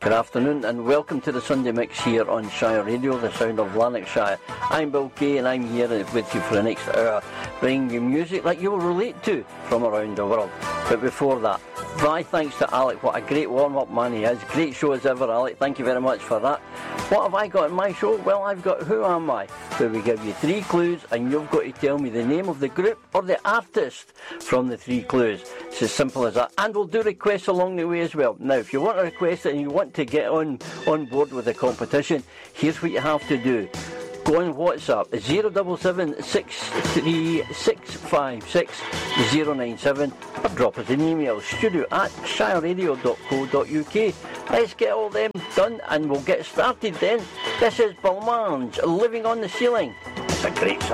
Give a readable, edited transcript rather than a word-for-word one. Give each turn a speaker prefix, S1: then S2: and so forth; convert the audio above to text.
S1: Good afternoon and welcome to the Sunday Mix here on Shire Radio, the sound of Lanarkshire. I'm Bill Kay and I'm here with you for the next hour, bringing you music that you will relate to from around the world. But before that, my thanks to Alec. What a great warm-up man he is. Great show as ever, Alec. Thank you very much for that. What have I got in my show? Well, I've got Who Am I, where we give you 3 clues and you've got to tell me the name of the group or the artist from the 3 clues. It's as simple as that. And we'll do requests along the way as well. Now, if you want to request it and you want to get on board with the competition, here's what you have to do. Go on WhatsApp 077 63656 097 or drop us an email studio@shireradio.co.uk. Let's get all them done and we'll get started then. This is Balmain, Living on the Ceiling. It's a great song.